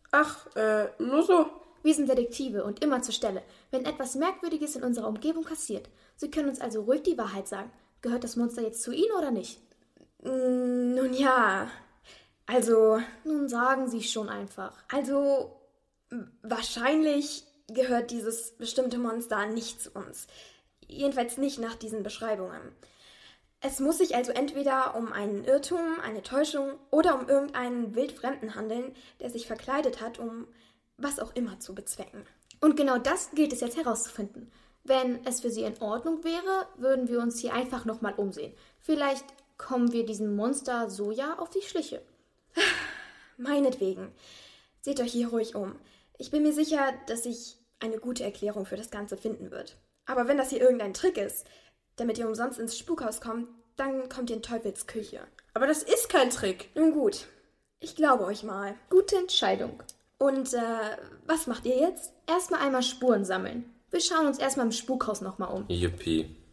Ach, nur so. Wir sind Detektive und immer zur Stelle, wenn etwas Merkwürdiges in unserer Umgebung passiert. Sie können uns also ruhig die Wahrheit sagen. Gehört das Monster jetzt zu Ihnen oder nicht? Nun ja, also Nun sagen Sie schon einfach. wahrscheinlich gehört dieses bestimmte Monster nicht zu uns. Jedenfalls nicht nach diesen Beschreibungen. Es muss sich also entweder um einen Irrtum, eine Täuschung oder um irgendeinen Wildfremden handeln, der sich verkleidet hat, um was auch immer zu bezwecken. Und genau das gilt es jetzt herauszufinden. Wenn es für Sie in Ordnung wäre, würden wir uns hier einfach nochmal umsehen. Vielleicht kommen wir diesem Monster so ja auf die Schliche. Meinetwegen. Seht euch hier ruhig um. Ich bin mir sicher, dass sich eine gute Erklärung für das Ganze finden wird. Aber wenn das hier irgendein Trick ist, damit ihr umsonst ins Spukhaus kommt, dann kommt ihr in Teufels Küche. Aber das ist kein Trick. Nun gut, ich glaube euch mal. Gute Entscheidung. Und was macht ihr jetzt? Erstmal einmal Spuren sammeln. Wir schauen uns erstmal im Spukhaus nochmal um. Juppie.